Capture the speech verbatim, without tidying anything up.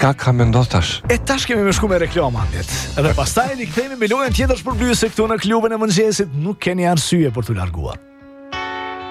Çka ka mendos tash? E tash kemi më shku me reklamandjet. Edhe pastaj rikthehemi me lojën tjetër shpërblyese këtu në klubin e mëngjesit. Nuk keni arsye për t'u larguar.